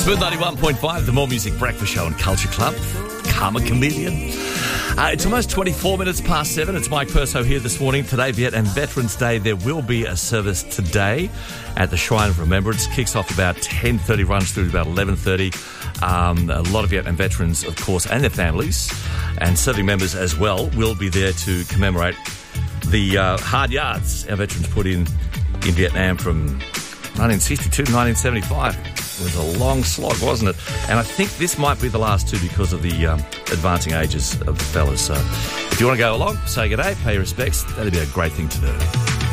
Smooth 91.5, the More Music Breakfast Show and Culture Club. Karma Chameleon. It's almost 24 minutes past 7. It's Mike Perso here this morning. Today, Vietnam Veterans Day. There will be a service today at the Shrine of Remembrance. Kicks off about 10:30, runs through to about 11:30. A lot of Vietnam veterans, of course, and their families, and serving members as well, will be there to commemorate the hard yards our veterans put in Vietnam from 1962 to 1975. It was a long slog, wasn't it? And I think this might be the last two because of the advancing ages of the fellas. So if you want to go along, say good day, pay your respects. That'd be a great thing to do.